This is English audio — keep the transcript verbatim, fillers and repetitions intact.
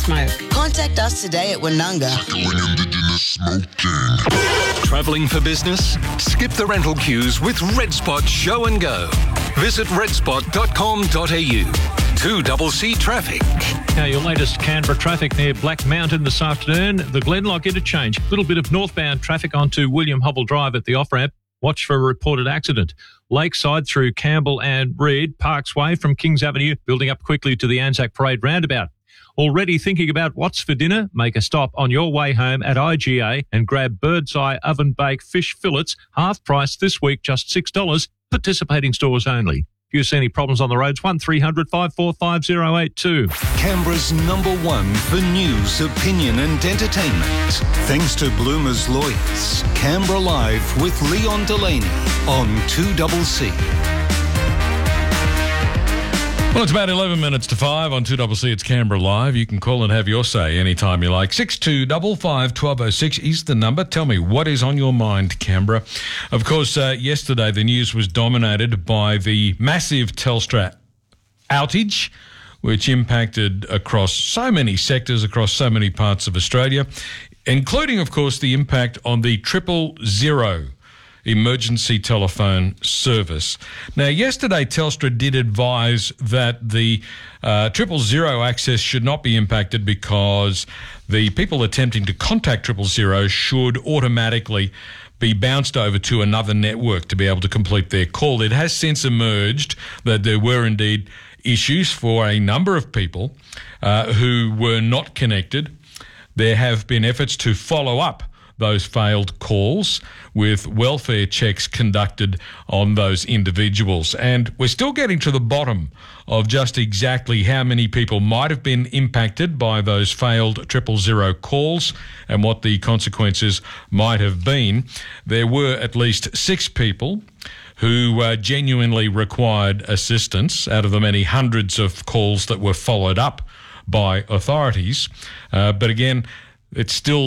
Smoke. Contact us today at Woonunga. Indigenous smoking. Travelling for business? Skip the rental queues with Red Spot Show and Go. Visit red spot dot com dot a u. two C C traffic. Now, your latest Canberra traffic near Black Mountain this afternoon. The Glenlock interchange. A little bit of northbound traffic onto William Hubble Drive at the off-ramp. Watch for a reported accident. Lakeside through Campbell and Reed. Parks Way from Kings Avenue, building up quickly to the Anzac Parade roundabout. Already thinking about what's for dinner? Make a stop on your way home at I G A and grab Bird's Eye oven-baked fish fillets, half price this week, just six dollars. Participating stores only. If you see any problems on the roads, one three hundred five four five zero eight two. Canberra's number one for news, opinion and entertainment. Thanks to Bloomer's Lawyers. Canberra Live with Leon Delaney on two C C. Well, it's about eleven minutes to five on two C C. It's Canberra Live. You can call and have your say anytime you like. six two five five, one two zero six is the number. Tell me, what is on your mind, Canberra? Of course, uh, yesterday the news was dominated by the massive Telstra outage, which impacted across so many sectors, across so many parts of Australia, including, of course, the impact on the triple zero emergency telephone service. Now, yesterday, Telstra did advise that the uh, triple zero access should not be impacted because the people attempting to contact triple zero should automatically be bounced over to another network to be able to complete their call. It has since emerged that there were indeed issues for a number of people uh, who were not connected. There have been efforts to follow up those failed calls with welfare checks conducted on those individuals. And we're still getting to the bottom of just exactly how many people might have been impacted by those failed triple zero calls and what the consequences might have been. There were at least six people who uh, genuinely required assistance out of the many hundreds of calls that were followed up by authorities. Uh, but again, it's still